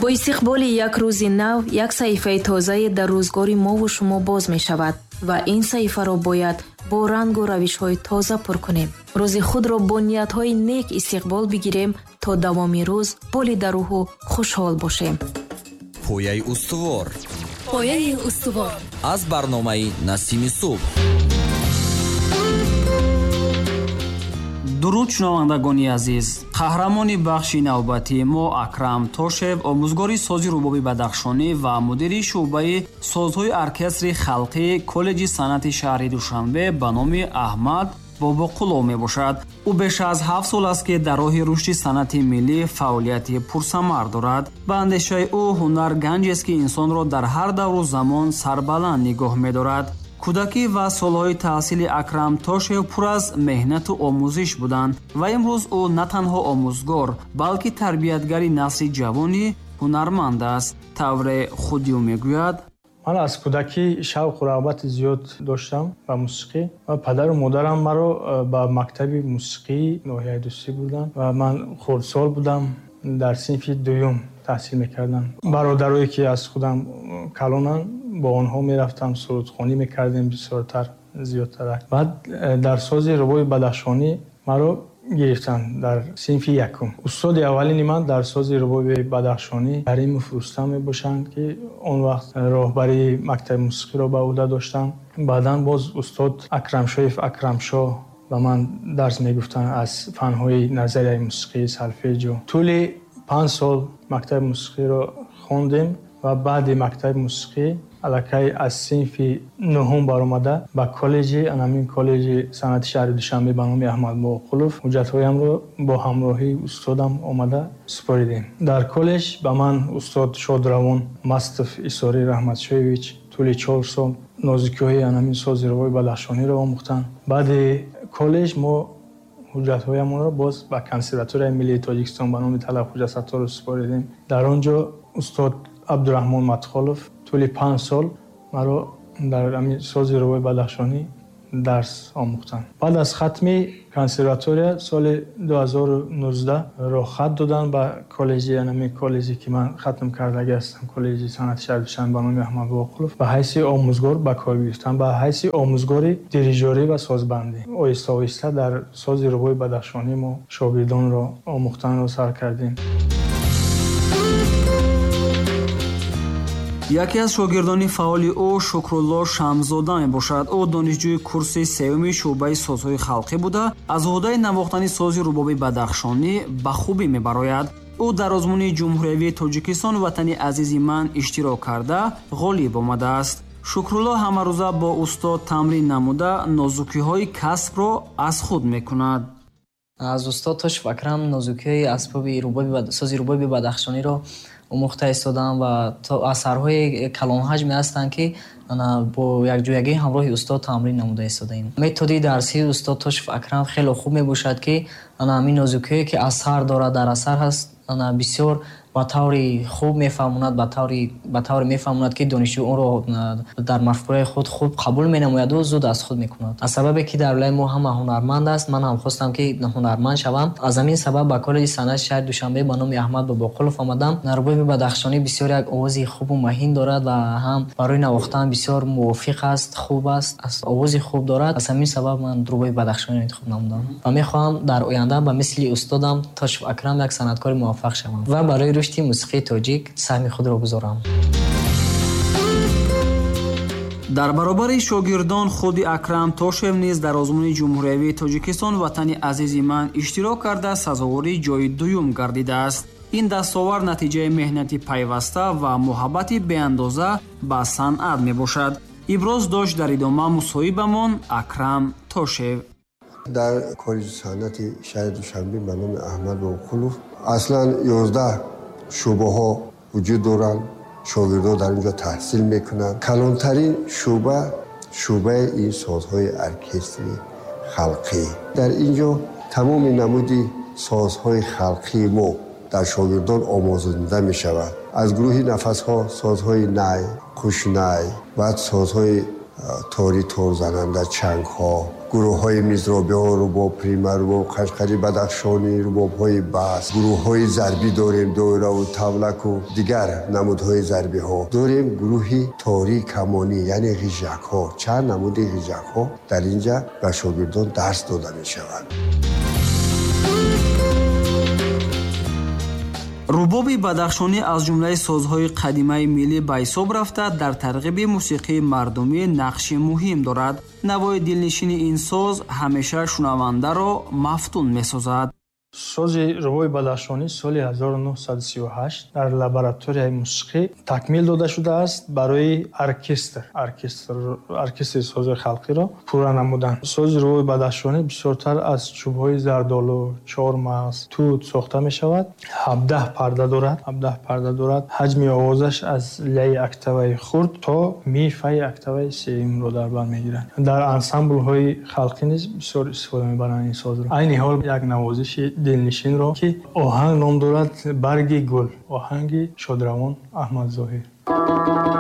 با استقبال یک روز نو، یک صحیفه تازه در روزگار ما و شما باز می شود و این صحیفه را باید با رنگ و روش های تازه پر کنیم. روز خود را با نیت های نیک استقبال بگیریم تا دوامی روز بالی در روح و خوشحال باشیم. پویه استوار. پویه استوار از برنامه نسیم صبح. дуруд шунавандагони азиз, қаҳрамони бахши навбатии мо Акрам Тошев, омӯзгори сози рубоби бадахшонӣ ва мудири шуъбаи созҳои оркестри халқии коллеҷи санъати шаҳри Душанбе ба номи Аҳмад Бобоқулов мебошад. ӯ беш аз 7 сол аст ки дар роҳи рушди санъати миллӣ фаъолияти пурсамар дорад. ба андешаи ӯ ҳунар ганҷест ки инсонро дар ҳар давру замон сарбаланд нигоҳ медорад. кӯдакӣ ва солҳои таҳсили Акрам Тошев пур аз меҳнату омӯзиш буданд ва имрӯз ӯ на танҳо омӯзгор, балки тарбиятгари насли ҷавони ҳунарманд аст. тавре худи ӯ мегӯяд: ман аз кӯдакӣ шавқу рағбати зиёд доштам ба мусиқӣ ва падару модарам маро ба мактаби мусиқии ноҳияи Дӯстӣ бурданд ва ман хурдсол будам, дар синфи дуюм таҳсил мекардам. бародарое ки аз худам калонанд, با آنها میرفتم سرودخوانی میکردیم بسیارتر زیادتر. بعد در ساز رباب بدخشانی مرا گرفتن در صنف یکم. استاد اولین من در ساز رباب بدخشانی کریم فروستم میباشند که اون وقت راهبری مکتب موسیقی را به عهده داشتم. بعداً باز استاد اکرمشاه و من درس میگفتن از فنهای نظریه موسیقی سلفیج. طول 5 سال مکتب موسیقی را خواندیم و بعد مکتب موسیقی الکی از صنف نهم برآمده با همین کالج صنعتی شهر دوشنبه به نام احمد باباقلوف حجت‌هایم را با همراهی استادم آمده سپاریدیم. در کالج به من استاد شادروان مصطفی ایساری رحمتشایویچ طول 4 سال نازکی‌های همین ساز رباب بدخشانی را آموختند. بعد کالج ما حجت‌هایمان را باز به کنسرواتوری ملی تاجیکستان به نام طلب حجت ستار سپاریدیم. در آنجا استاد عبدالرحمن مدخالوف طول 5 سال مرا در همین ساز رباب بدخشانی درس آموختند. بعد از ختم کنسرواتوری سال 2019 راه خط دادن به کالجی که من ختم کرده هستم، کالج صنعتی شهر دوشنبه به نام احمد باباقلوف به حیث آموزگار به کار گرفتم، به حیث آموزگار دیریژوری و سازبندی. آهسته آهسته در ساز رباب بدخشانی ما شاگردان را آموختن را سر کردیم. яке аз шогирдони фаъоли ӯ Шукрулло Шамзода мебошад. ӯ донишҷӯи курси сеюми шуъбаи созҳои халқӣ буда аз оҳдаи навохтани сози рубоби бадахшонӣ ба хубӣ мебарояд. ӯ дар озмуни ҷумҳуриявии Тоҷикистон ватани азизи ман иштирок карда ғолиб омадааст. Шукрулло ҳамарӯза бо устод тамрин намуда нозукиҳои касбро аз худ мекунад. аз устод Тошев Акрам нозукиҳои асбоби сози рубоби бадахшониро омӯхта истодам ва асарҳои калонҳаҷме ҳастанд ки бо якҷоягӣ ҳамроҳи устод тамрин намуда истодаем. методи дарсии устод Тошев Акрам хеле хуб мебошад ки ҳамин нозукиҳое ки асар дорад, дар асар ҳаст, бисёр ба таври хуб мефаҳмонад, ба тавре мефаҳмонад ки донишҷӯ онро дар мафкураи худ хуб қабул менамояду зуд аз худ мекунад. аз сабабе ки дар оилаи мо ҳама ҳунарманд аст, ман ҳам хостам ки ҳунарманд шавам. аз ҳамин сабаб ба коллеҷи санъати шаҳри Душанбе ба номи Аҳмад Бобоқулов омадам. рубоби бадахшонӣ бисёр як овози хубу маҳин дорад ва ҳам барои навохтан бисёр мувофиқ аст, хуб аст, овози хуб дорад. аз ҳамин сабаб ман рубоби бадахшониро интихоб намудам ва мехоҳам дар оянда ба мисли устодам Тошев Акрам як санъаткори муваффақ шавам ва барои рушди мусиқии тоҷик саҳми худро гузорам. дар баробари шогирдон худи Акрам Тошев низ дар озмуни ҷумҳуриявии Тоҷикистон ватани азизи ман иштирок карда сазовори ҷои дуюм гардидааст. ин дастовар натиҷаи меҳнати пайваста ва муҳаббати беандоза ба санъат мебошад. иброз дошт дар идома мусоҳибамон Акрам Тошев. дар коллеҷи санъати шаҳри Душанбе ба номи Аҳмад Бобоқулов аслан 11 шӯъбаҳо вуҷуд доранд. шогирдон дар инҷо таҳсил мекунанд. калонтарин шӯъбаи ин созҳои оркестри халқӣ. дар инҷо тамоми намуди созҳои халқии мо дар шогирдон омӯзонда мешавад. аз гурӯҳи нафасҳо, созҳои най, қушнай ва созҳои тори торзананда, чангҳо, гурӯҳҳои мизробиҳо, рубоб прима, рубоб қашқари бадахшонӣ, рубобҳои бас, гурӯҳҳои зарбӣ дорем, доираву тавлаку дигар намудҳои зарбиҳо дорем. гурӯҳи тори камонӣ, яъне ғижакҳо, чанд намуди ғижакҳо дар инҷа ба шогирдон дарс дода мешавад. рубоби бадахшонӣ аз ҷумлаи созҳои қадимаи миллӣ ба ҳисоб рафта дар тарғиби мусиқии мардумӣ нақши муҳим дорад. навои дилнишини ин соз ҳамеша шунавандаро мафтун месозад. сози рубоби бадахшонӣ соли 1938 дар лабораторияи мусиқӣ такмил дода шудааст барои оркестри сози халқиро пурра намудан. сози рубоби бадахшонӣ бисёртар аз чӯбҳои зардолу, чормағз, тут сохта мешавад. 17 парда дорад. ҳаҷми овозаш аз ляи октаваи хурд то ми фаи октаваи сеюмро дар бар мегирад. дар ансамблҳои халқӣ низ бисёр истифода мебаранд ин созро. айни ҳол як навозиши дилнишинро ки оҳанг ном дорад барги гул, оҳанги шодравон Аҳмадзоҳир.